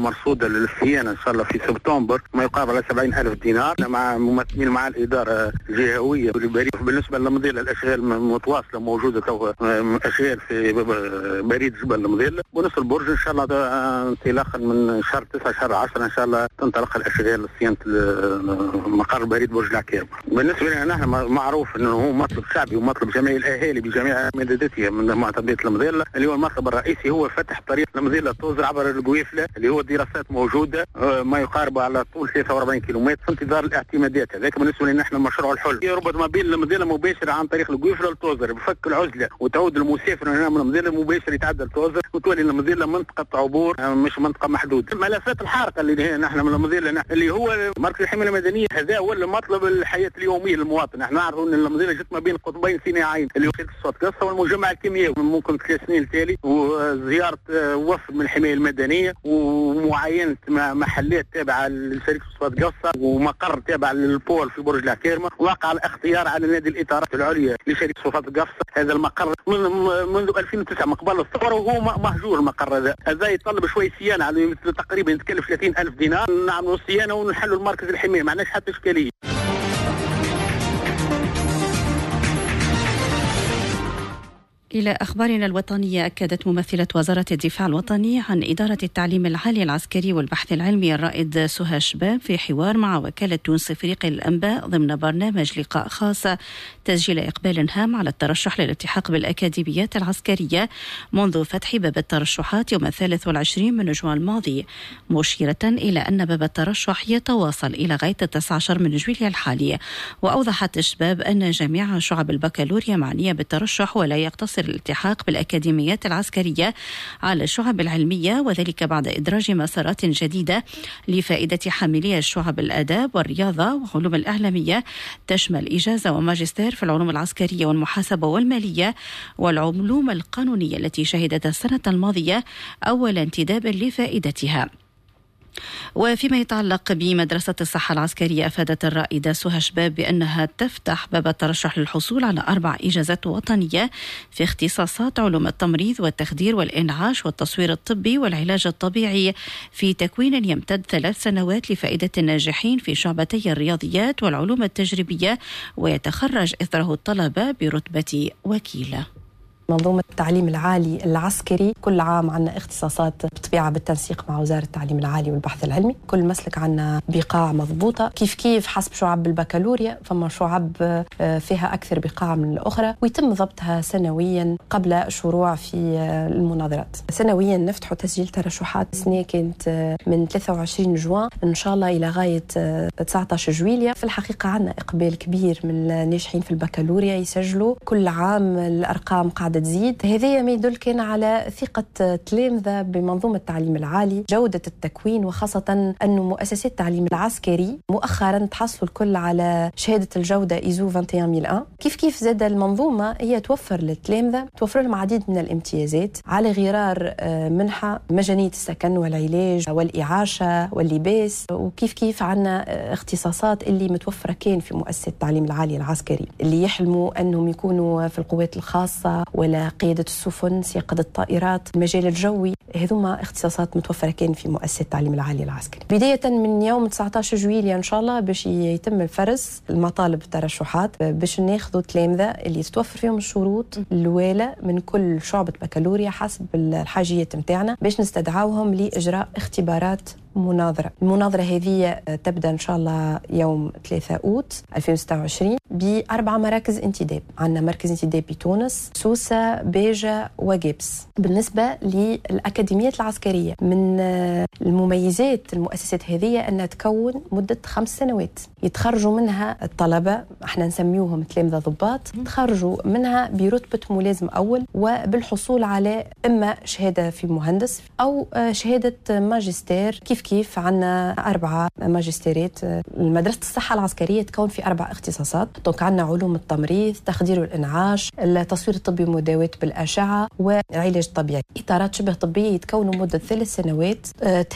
مرصودة للفيانة إن شاء الله في سبتمبر ما يقارب على 70,000 دينار مع ممثلين مع الإدارة الجهوية بالبريد. بالنسبة للمضيلة الأشغال متواصلة موجودة أشغال في بريد جبل المضيلة. ونص البرج إن شاء الله انطلاقا من شهر 9 شهر 10 إن شاء الله تنطلق الأشغال لصيانة مقر بريد برج العكابة. بالنسبة لنا نحن معروف أنه هو مطلب شعبي ومطلب جميع الأهالي بجميع مدداتها من معتمدية المضيلة، اللي هو المطلب الرئيسي هو فتح طريق المضيلة توزر عبر القويفلة، اللي هو دراسات موجودة ما يقارب على طول 43 كيلومتر في انتظار الاعتمادات. هذاك بالنسبة لنا نحن المشروع الحل يربط ما بين المضيلة مباشرة عن طريق القويفلة لتوزر بفك العزلة، وتعود المسافر هنا من المضيلة مباشر يتعدى لتوزر وتولي المضيلة منطقة عبور مش منطقة محدودة. الملفات الحارقة اللي نحن من المضيلة اللي هو مركز الحماية المدنية، هذا هو المطلب الحياة اليومية للمواطن. نحن نعرف ان المضيلة جت ما بين قطبين صناعيين اللي هو شركة الصوت قصة والمجمع الكيميائي ممكن 3 سنين التالي، وزيارة وفد من الحماية المدنية ومعاينة محلات تابعة لشركة الصوت قصة ومقر تابع للبول في برج العكارمة. وقع الاختيار على نادي الإطارات العليا لشركة الصوت قصة هذا المقر منذ 2009 مقبل الثورة، وهو مهجور المقر هذا يطلب شوية صيانة على تقريبا يتكلف 30,000 دينار نعملوا الصيانة ونحلوا المركز الحماية، ما عندناش حتى إشكالية. إلى أخبارنا الوطنية، أكدت ممثلة وزارة الدفاع الوطني عن إدارة التعليم العالي العسكري والبحث العلمي الرائد سهى شباب في حوار مع وكالة تونس إفريقيا للأنباء ضمن برنامج لقاء خاص تسجيل إقبال هام على الترشح للالتحاق بالأكاديميات العسكرية منذ فتح باب الترشحات يوم 23 من جوان الماضي، مشيرة إلى أن باب الترشح يتواصل إلى غاية 19 من جويلية الحالي. وأوضحت الشباب أن جميع شعب البكالوريا معنية بالترشح ولا يقتصر الالتحاق بالأكاديميات العسكرية على الشعب العلمية، وذلك بعد إدراج مسارات جديدة لفائدة حاملي الشعب الآداب والرياضة وعلوم الإعلامية تشمل إجازة وماجستير في العلوم العسكرية والمحاسبة والمالية والعلوم القانونية التي شهدت السنة الماضية أول انتداب لفائدتها. وفيما يتعلق بمدرسة الصحة العسكرية، أفادت الرائدة سهى شباب بأنها تفتح باب الترشح للحصول على 4 إجازات وطنية في اختصاصات علوم التمريض والتخدير والإنعاش والتصوير الطبي والعلاج الطبيعي في تكوين يمتد 3 سنوات لفائدة الناجحين في شعبتي الرياضيات والعلوم التجريبية، ويتخرج إثره الطلبة برتبة وكيل. منظومة التعليم العالي العسكري كل عام عنا اختصاصات بطبيعة بالتنسيق مع وزارة التعليم العالي والبحث العلمي. كل مسلك عنا بقاع مضبوطة كيف حسب شعب البكالوريا، فما شعب فيها أكثر بقاع من الأخرى ويتم ضبطها سنويا قبل شروع في المناظرات. سنويا نفتحوا تسجيل ترشحات. السنة كانت من 23 جوان إن شاء الله إلى غاية 19 جويلية. في الحقيقة عنا إقبال كبير من الناجحين في البكالوريا يسجلوا كل عام، الأرقام قاعدة تزيد. هذا ما يدل كان على ثقة تلامذة بمنظومة التعليم العالي، جودة التكوين، وخاصة أنه مؤسسات التعليم العسكري مؤخرا تحصلوا الكل على شهادة الجودة إيزو 21001. كيف زاد المنظومة هي توفر للتلامذة، توفر لهم عديد من الامتيازات على غرار منحة مجانية السكن والعلاج والإعاشة واللباس، وكيف عنا اختصاصات اللي متوفرة كان في مؤسسة التعليم العالي العسكري اللي يحلموا أنهم يكونوا في القوات الخاصة ولا قيادة السفن، سياقة الطائرات، المجال الجوي. هذوما اختصاصات متوفرة كان في مؤسسة التعليم العالي العسكري. بداية من يوم 19 جويلية إن شاء الله باش يتم الفرز المطالب الترشحات باش ناخذوا تلامذة اللي تتوفر فيهم الشروط الوالة من كل شعبة بكالوريا حسب الحاجيات متاعنا باش نستدعوهم لإجراء اختبارات مناظرة. المناظرة هذه تبدأ إن شاء الله يوم 3 أوت 2026 ب4 مراكز انتداب. عندنا مركز انتداب بتونس، سوسة، بيجة وجبس. بالنسبة للأكاديميات العسكرية، من المميزات المؤسسات هذه أنها تكون مدة 5 سنوات يتخرجوا منها الطلبة، احنا نسميوهم تلامذة ضباط، تخرجوا منها برتبة ملازم أول وبالحصول على إما شهادة في مهندس أو شهادة ماجستير. كيف عنا 4 ماجستيرات. المدرسة الصحة العسكرية تكون في 4 اختصاصات. دونك عنا علوم التمريض، تخدير والإنعاش، التصوير الطبي ومداواة بالأشعة والعلاج الطبيعي. إطارات شبه طبية يتكونوا مدة 3 سنوات تهم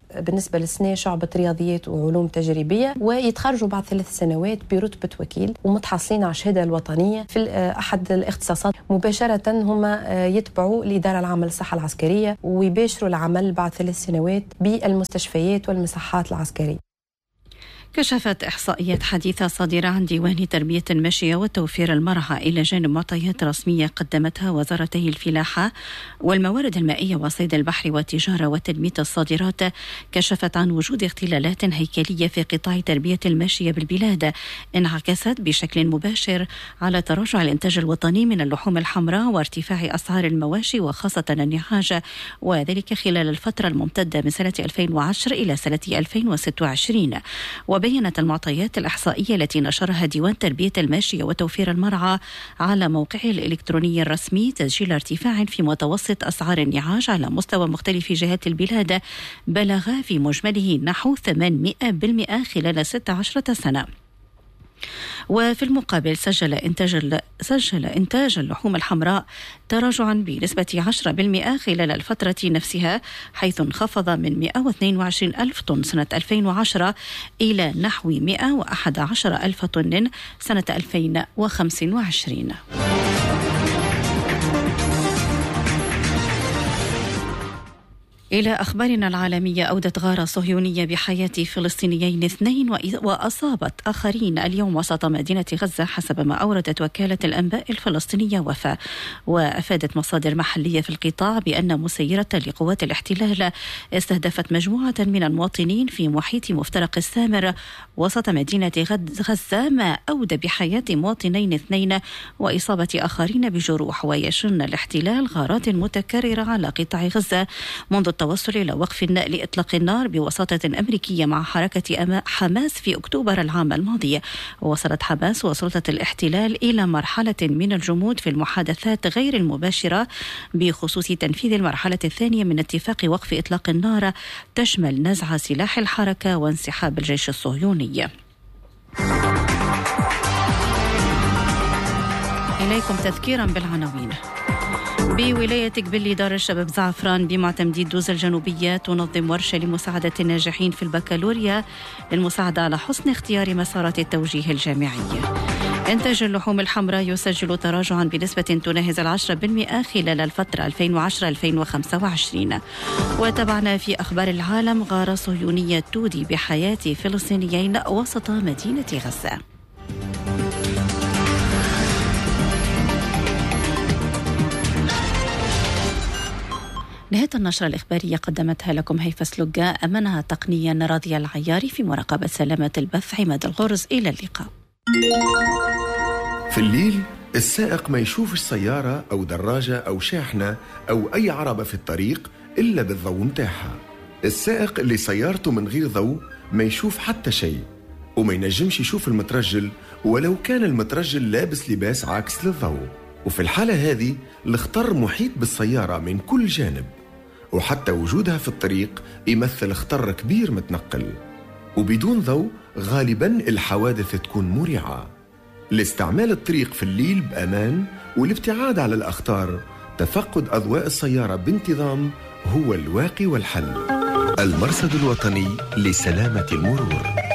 بالنسبة للسنة شعبة رياضيات وعلوم تجريبية، ويتخرجوا بعد 3 سنوات برتبة وكيل ومتحصلين على الشهادة الوطنية في أحد الاختصاصات. مباشرة هم يتبعوا الإدارة العامة للصحة العسكرية ويباشروا العمل بعد 3 سنوات بالمستشفيات والمصحات العسكرية. كشفت إحصائيات حديثة صادرة عن ديوان تربية الماشية وتوفير المرعى إلى جانب معطيات رسمية قدمتها وزارتي الفلاحة والموارد المائية وصيد البحر والتجارة وتنمية الصادرات، كشفت عن وجود اختلالات هيكلية في قطاع تربية الماشية بالبلاد انعكست بشكل مباشر على تراجع الإنتاج الوطني من اللحوم الحمراء وارتفاع أسعار المواشي وخاصة النعاج، وذلك خلال الفترة الممتدة من سنة 2010 إلى سنة 2026. وبينت المعطيات الإحصائية التي نشرها ديوان تربية الماشية وتوفير المرعى على موقعه الإلكتروني الرسمي تسجيل ارتفاع في متوسط أسعار النعاج على مستوى مختلف جهات البلاد بلغ في مجمله نحو 800% خلال 16 سنة. وفي المقابل سجل إنتاج اللحوم الحمراء تراجعا بنسبة 10% خلال الفترة نفسها، حيث انخفض من 122 ألف طن سنة 2010 إلى نحو 111 ألف طن سنة 2025. إلى أخبارنا العالمية. أودت غارة صهيونية بحياة فلسطينيين 2 وأصابت آخرين اليوم وسط مدينة غزة حسب ما أوردت وكالة الأنباء الفلسطينية وفا. وأفادت مصادر محلية في القطاع بأن مسيرة لقوات الاحتلال استهدفت مجموعة من المواطنين في محيط مفترق السامر وسط مدينة غزة، ما أودى بحياة مواطنين 2 وإصابة آخرين بجروح. ويشن الاحتلال غارات متكررة على قطاع غزة منذ التوصل إلى وقف لإطلاق النار بوساطة أمريكية مع حركة حماس في أكتوبر العام الماضي. ووصلت حماس وسلطة الاحتلال إلى مرحلة من الجمود في المحادثات غير المباشرة بخصوص تنفيذ المرحلة الثانية من اتفاق وقف إطلاق النار، تشمل نزع سلاح الحركة وانسحاب الجيش الصهيوني. إليكم تذكيرا بالعناوين. بولاية قبلي دار الشباب زعفران بمعتمدي الدوزة الجنوبية تنظم ورشة لمساعدة الناجحين في البكالوريا للمساعدة على حسن اختيار مسارات التوجيه الجامعية. إنتاج اللحوم الحمراء يسجل تراجعا بنسبة تناهز 10% خلال الفترة 2010-2025. وتابعنا في أخبار العالم غارة صهيونية تودي بحياة فلسطينيين وسط مدينة غزة. نهاية النشرة الإخبارية قدمتها لكم هيفا سلوجا، أمنها تقنيا راضية العياري، في مراقبة سلامة البث عماد الغرز. إلى اللقاء. في الليل السائق ما يشوفش سيارة أو دراجة أو شاحنة أو أي عربة في الطريق إلا بالضوء متاعها. السائق اللي سيارته من غير ضوء ما يشوف حتى شيء، وما ينجمش يشوف المترجل ولو كان المترجل لابس لباس عاكس للضوء. وفي الحالة هذه الخطر محيط بالسيارة من كل جانب، وحتى وجودها في الطريق يمثل خطر كبير متنقل. وبدون ضوء غالبا الحوادث تكون مريعة. لاستعمال الطريق في الليل بأمان والابتعاد على الأخطار، تفقد أضواء السيارة بانتظام هو الواقي والحل. المرصد الوطني لسلامة المرور.